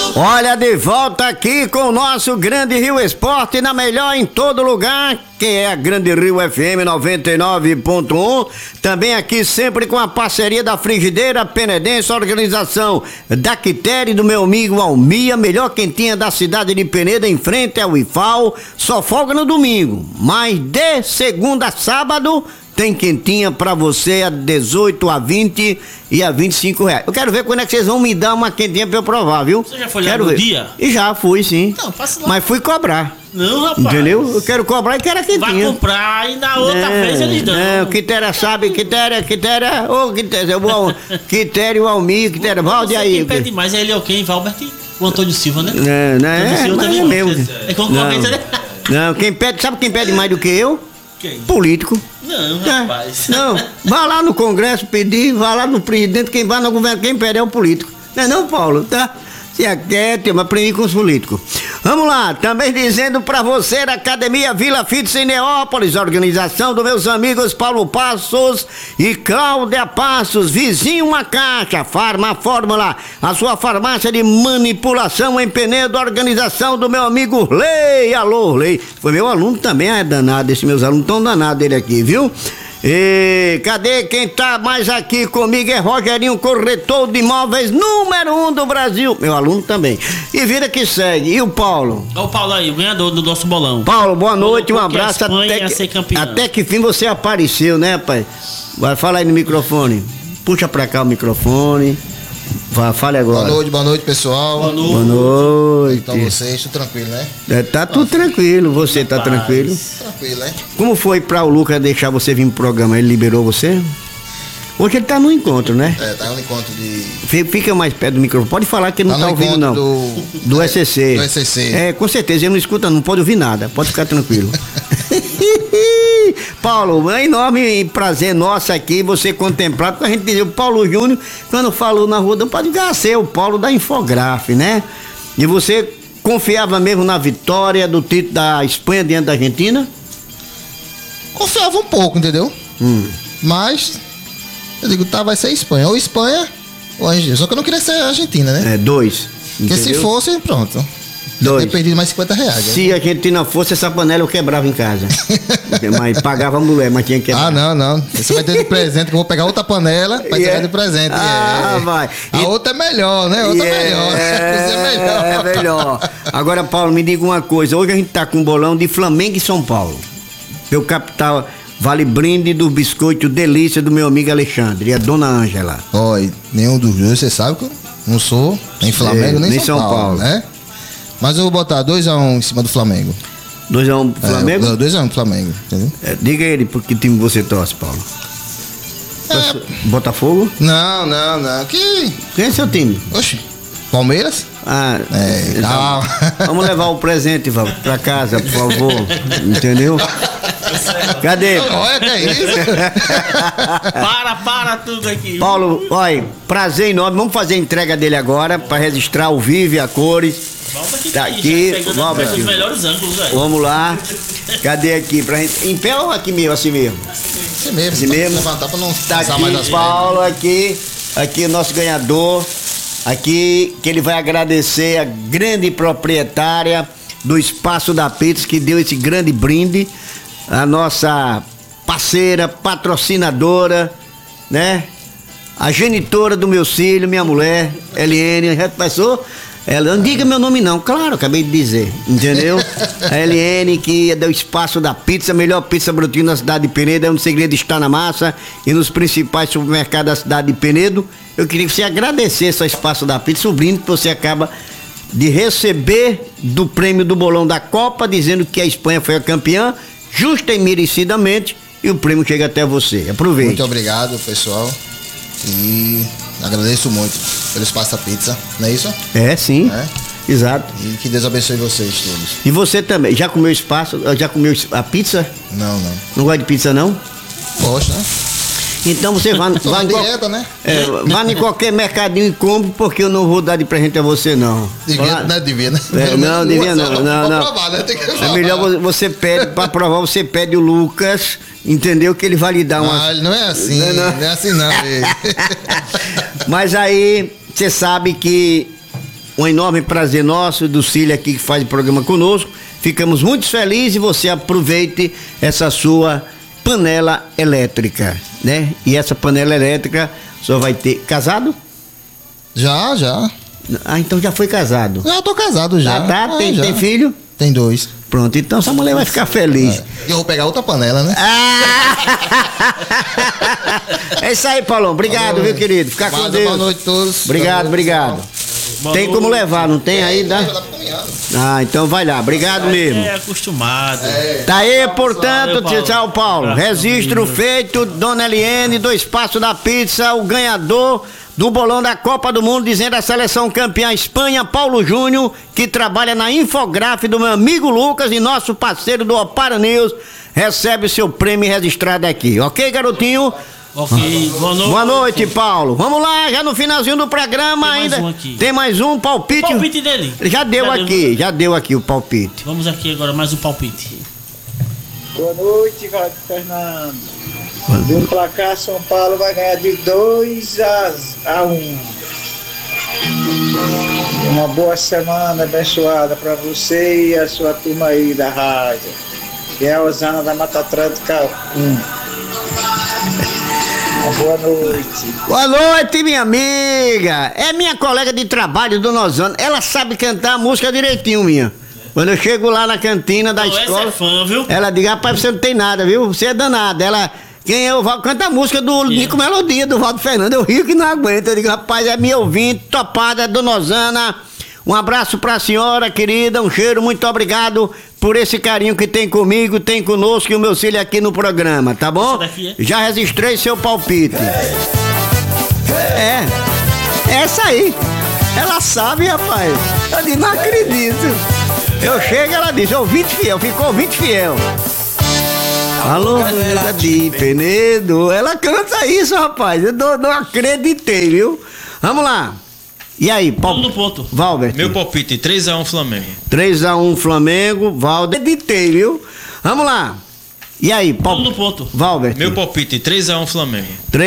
Olha, de volta aqui com o nosso Grande Rio Esporte, na melhor em todo lugar, que é a Grande Rio FM 99.1. Também aqui sempre com a parceria da Frigideira Penedense, organização da Quitéria e do meu amigo Almir, a melhor quentinha da cidade de Peneda, em frente ao IFAO. Só folga no domingo, mas de segunda a sábado tem quentinha pra você a 18, a 20 e a 25 reais. Eu quero ver quando é que vocês vão me dar uma quentinha pra eu provar, viu? Você já foi lá no dia? E já fui, sim. Não, passa lá. Mas fui cobrar. Não, rapaz. Entendeu? Eu quero cobrar e quero a quentinha. Vai comprar e na outra vez eles dão. Não, Quitéria sabe, Quitéria, ô Quitéria, Quitéria, o Almir, Quitéria, Valde aí. Quem pede mais é ele ou quem? Valbert? O Antônio Silva, né? Antônio Silva também mesmo. É concorrente, né? Não, quem pede, sabe quem pede mais do que eu? Quem? Político. Não, rapaz. Não, vá lá no Congresso pedir, vá lá no presidente, quem vai no governo, quem pede é o político. Não, Paulo, tá? Se aquiete, mas aprendi com os políticos. Vamos lá, também dizendo pra você da Academia Vila Fitness em Neópolis, organização dos meus amigos Paulo Passos e Cláudia Passos, vizinho uma caixa, Fórmula, a sua farmácia de manipulação em Penedo, organização do meu amigo Lei, alô, Lei, foi meu aluno também, é danado, esses meus alunos tão danados ele aqui, viu? E cadê quem tá mais aqui comigo? É Rogerinho, corretor de imóveis número 1 do Brasil. Meu aluno também. E vida que segue. E o Paulo? Olha o Paulo aí, o ganhador do nosso bolão. Paulo, boa noite, um abraço. Até que fim você apareceu, né, pai? Vai, fala aí no microfone. Puxa pra cá o microfone. Fale agora. Boa noite, pessoal. Boa noite. Então vocês, tudo tranquilo, né? Tá tudo tranquilo, você tá tranquilo? Tranquilo, né? Como foi pra o Lucas deixar você vir pro programa? Ele liberou você? Hoje ele tá no encontro, né? Tá no encontro de... Fica mais perto do microfone, pode falar que ele não tá ouvindo não. Do SCC. Do SCC. É, com certeza, ele não escuta, não pode ouvir nada, pode ficar tranquilo. Paulo, é enorme prazer nosso aqui você contemplar, porque a gente dizia, o Paulo Júnior, quando falou na rua, não pode ser o Paulo da Infografe, né? E você confiava mesmo na vitória do título da Espanha diante da Argentina? Confiava um pouco, entendeu? Mas, eu digo, vai ser Espanha, ou Espanha ou Argentina, só que eu não queria ser Argentina, né? Dois. Porque se fosse, pronto. Dois. Eu perdi mais 50 reais. Se a Argentina fosse, essa panela eu quebrava em casa. Mas pagava a mulher, mas tinha que quebrar. Não. Você vai ter de presente, que eu vou pegar outra panela pra entregar de presente. Vai. A outra é melhor, né? Outra é melhor. É melhor. Agora, Paulo, me diga uma coisa. Hoje a gente tá com um bolão de Flamengo e São Paulo. Meu capital vale brinde do biscoito Delícia do meu amigo Alexandre e a dona Ângela. Olha, nenhum dos dois, você sabe que eu não sou nem Flamengo, nem São Paulo, né? Mas eu vou botar 2-1 em cima do Flamengo. 2-1 pro Flamengo? 2-1 pro Flamengo, entendeu? Diga ele por que time você torce, Paulo. Botafogo? Não. Quem é seu time? Oxe, Palmeiras? Calma. Vamos levar o presente pra casa, por favor. Entendeu? Cadê? Olha, que é isso? Para tudo aqui. Paulo, olha, prazer enorme. Vamos fazer a entrega dele agora pra registrar o vivo e a cores. Tá aqui, vamos os melhores ângulos, velho. Vamos lá. Cadê aqui pra gente? Em pé ou aqui mesmo, assim mesmo? Assim mesmo. Levantar pra não tá aqui, mais as Paulo, aqui o nosso ganhador. Aqui, que ele vai agradecer a grande proprietária do Espaço da Pizza, que deu esse grande brinde. A nossa parceira, patrocinadora, né? A genitora do meu filho, minha mulher, Eliane, já passou? Ela, não diga meu nome não, claro, acabei de dizer, entendeu? A Eliane, que é do Espaço da Pizza, a melhor pizza brutinha na cidade de Penedo, é um segredo está na massa e nos principais supermercados da cidade de Penedo. Eu queria que você agradecesse ao Espaço da Pizza, o brinde que você acaba de receber do prêmio do bolão da Copa, dizendo que a Espanha foi a campeã, justa e merecidamente, e o prêmio chega até você. Aproveite. Muito obrigado, pessoal. E agradeço muito pelo Espaço da Pizza, não é isso? É, sim. Exato. E que Deus abençoe vocês todos. E você também, já comeu espaço? Já comeu a pizza? Não. Não gosta de pizza, não? Gosto, né? Então você vai em dieta, né? Vá em qualquer mercadinho e compre, porque eu não vou dar de presente a você, não. Devia, né? Devia, né? Não, devia não. Pra provar, né? Tem que é melhor você pede, pra provar, você pede o Lucas, entendeu? Que ele vai lhe dar uma... Ele não é assim, não é assim não. Mas aí, você sabe que um enorme prazer nosso, do Cílio aqui que faz o programa conosco. Ficamos muito felizes e você aproveite essa sua panela elétrica, né? E essa panela elétrica só vai ter... Casado? Já. Ah, então já foi casado. Já tô casado já. Tá. Tem filho? Tem 2. Pronto, então essa mulher vai ficar feliz. E eu vou pegar outra panela, né? É isso aí, Paulão. Obrigado, viu, querido? Fica com Deus. Boa noite a todos. Obrigado. Tem como levar, não tem aí? Dá? Ah, então vai lá. Obrigado mesmo. É acostumado. Tá aí, portanto, Valeu, Paulo. tchau, Paulo. Registro feito, Dona Eliene, do Espaço da Pizza, o ganhador do bolão da Copa do Mundo, dizendo a seleção campeã Espanha, Paulo Júnior, que trabalha na Infograf do meu amigo Lucas e nosso parceiro do Opara News, recebe o seu prêmio registrado aqui. Ok, garotinho? Ok, boa noite. Boa noite, Paulo. Vamos lá, já no finalzinho do programa Tem mais ainda. um aqui. Tem mais um palpite. O palpite dele. Já deu aqui o palpite. Vamos aqui agora mais um palpite. Boa noite, Valdo Fernando. Do placar, São Paulo vai ganhar de 2-1. Uma boa semana abençoada para você e a sua turma aí da rádio. E a Osana da Mata Atlântica 1. Uma boa noite. Boa noite, minha amiga. É minha colega de trabalho, Dona Osana. Ela sabe cantar a música direitinho, minha. Quando eu chego lá na cantina da escola, essa é fã, viu? ela diz, rapaz, você não tem nada, viu? Você é danada. Ela, quem é o Valdo? Canta a música do Nico Melodia, do Valdo Fernando. Eu rio que não aguento. Eu digo, rapaz, é minha ouvinte, topada, Dona Osana. Um abraço pra senhora, querida, um cheiro, muito obrigado por esse carinho que tem comigo, tem conosco e o meu filho aqui no programa, tá bom? Essa daqui é? Já registrei seu palpite. É essa aí. Ela sabe, rapaz. Eu digo, não acredito. Eu chego, ela diz, ouvinte fiel, ficou ouvinte fiel. Alô, Vera de Penedo. Ela canta isso, rapaz. Eu não acreditei, viu? Vamos lá. E aí, No ponto. Valber. Meu palpite, 3-1 Flamengo. 3-1 Flamengo, Valber. Acreditei, viu? Vamos lá. E aí, No ponto. Valber. Meu palpite, 3-1 Flamengo.